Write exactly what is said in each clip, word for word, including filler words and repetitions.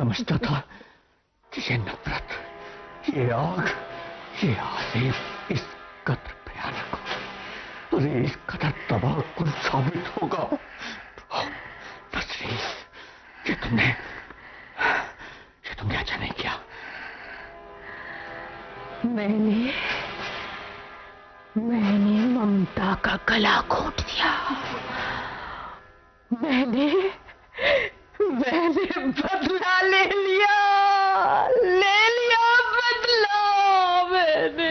समझता था कि ये नफरत, ये आग, ये आज़ेब इस कदर भयानक हो, अरे इस कदर तबाहकुन साबित होगा। नसरीन, ये तुमने ये तुमने अच्छा नहीं किया। मैंने मैंने ममता का गला घोट दिया। मैंने मैंने बदला ले लिया, ले लिया बदला मैंने।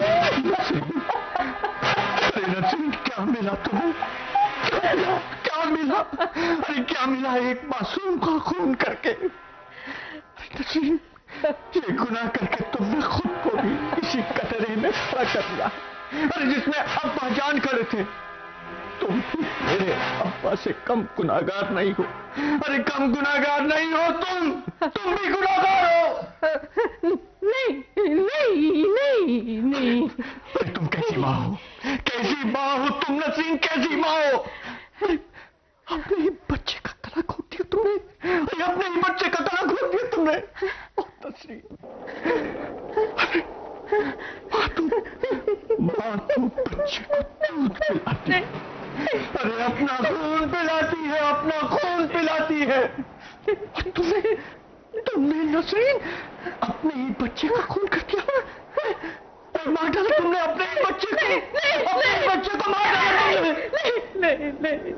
अरे नसरीन, क्या मिला तुम्हें? क्या मिला? क्या मिला? अरे क्या मिला एक मासूम का खून करके? अरे नसरीन, ये गुनाह करके तुमने खुद को भी इसी कतरे में खड़ा कर दिया। अरे जिसमें अब्बा जान खड़े थे, तुम मेरे अब्बा से कम गुनाहगार नहीं हो। अरे कम गुनाहगार नहीं हो तुम, तुम भी गुनाहगार हो। नहीं नहीं नहीं नहीं। अरे तुम कैसी माँ हो, कैसी माँ हो तुम नसरीन, कैसी माँ हो? अरे अपने ही बच्चे का गला घोट दिया तुमने, अरे अपने ही बच्चे का गला घोट दिया तुमने। ओ नसरीन, अरे माँ तुम माँ तुम बच्चे को दूध पिलाती है, अरे अपना खून पिलाती है, अपना खून पिलाती है। और तुमने तुमने नसरीन अपने ही बच्चे का खून कर दिया और मार डाला तुमने अपने ही बच्चे को। नहीं, अपने ही बच्चे को मार डाला तुमने। नहीं नहीं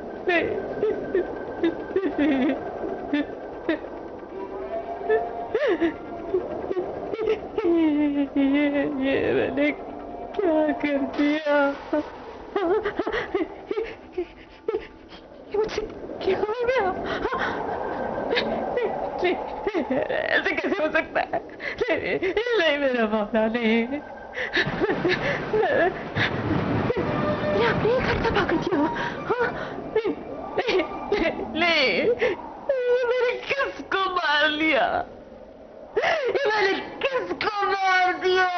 नहीं ये ये मैंने क्या कर दिया? मुझसे क्या हो गया? ऐसे कैसे हो सकता है? नहीं, नहीं मेरा मौला, नहीं। मैंने अपने ही घर तबाह कर दिया। हाँ? नहीं, नहीं, नहीं, मैंने किसको मार लिया? मैंने किसको मार दिया?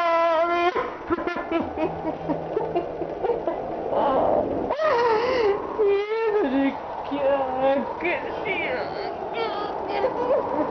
ये मैंने क्या कर दिया?